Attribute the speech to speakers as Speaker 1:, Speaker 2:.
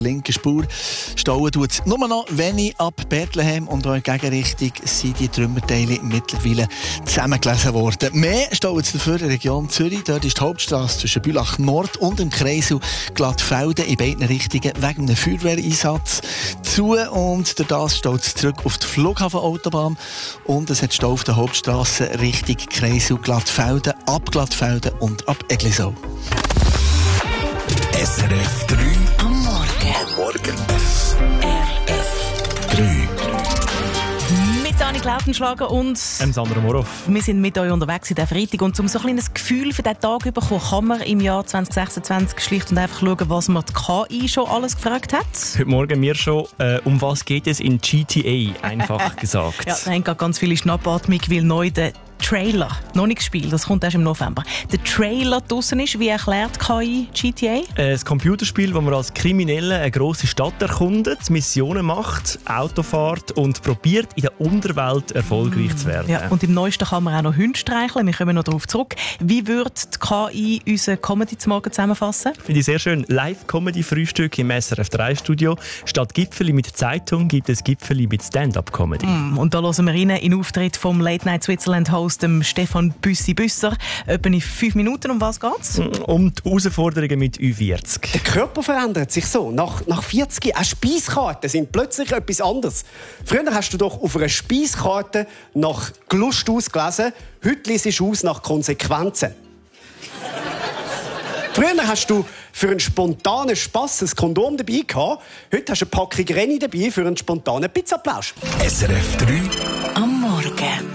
Speaker 1: linken Spur. Stauen tut es nur noch wenig ab Bethlehem und auch in Gegenrichtung sind die Trümmerteile mittlerweile zusammengelesen worden. Mehr stauen es dafür in der Region Zürich. Dort ist die Hauptstrasse zwischen Bülach Nord und dem Kreisel Glattfelden in beiden Richtungen wegen einem Feuerwehreinsatz zu. Und durch das staut es zurück auf die Flughafenautobahn. Und es hat Stau auf der Hauptstrasse Richtung Kreisel Glattfelden, ab Glattfelden und ab Eglisau.
Speaker 2: SRF 3 am Morgen. SRF 3.
Speaker 3: Mit Dani Lautenschlager und
Speaker 4: Sandra Moroff.
Speaker 3: Wir sind mit euch unterwegs in diesem Freitag. Und um so ein kleines Gefühl für diesen Tag zu bekommen, kann man im Jahr 2026 schlicht und einfach schauen, was man die KI schon alles gefragt hat.
Speaker 4: Heute Morgen mir schon, um was geht es in GTA, einfach gesagt.
Speaker 3: Ja, da haben gerade ganz viele Schnappatmung, weil neu der Trailer, noch nicht gespielt, das kommt erst im November. Der Trailer draussen ist, wie erklärt KI GTA?
Speaker 4: Ein Computerspiel, wo man als Kriminelle eine grosse Stadt erkundet, Missionen macht, Auto fährt und probiert, in der Unterwelt erfolgreich zu werden.
Speaker 3: Ja, und im Neuesten kann man auch noch Hunde streicheln. Wir kommen noch darauf zurück. Wie würde die KI unseren Comedy zum Morgen zusammenfassen?
Speaker 4: Finde ich sehr schön. Live-Comedy-Frühstück im SRF 3-Studio. Statt Gipfeli mit Zeitung gibt es Gipfeli mit Stand-up-Comedy.
Speaker 3: Und da hören wir rein in den Auftritt vom Late Night Switzerland-Host dem Stefan Büssi-Büsser. Etwa in 5 Minuten. Um was geht's?
Speaker 4: Um die Herausforderungen mit Ü40.
Speaker 5: Der Körper verändert sich so. Nach 40 auch Speiskarten sind plötzlich etwas anderes. Früher hast du doch auf einer Speiskarte nach Lust ausgelesen. Heute liest du aus nach Konsequenzen. Früher hast du für einen spontanen Spass ein Kondom dabei gehabt. Heute hast du eine Packung Renny dabei für einen spontanen Pizzaplausch.
Speaker 2: SRF 3
Speaker 6: am Morgen.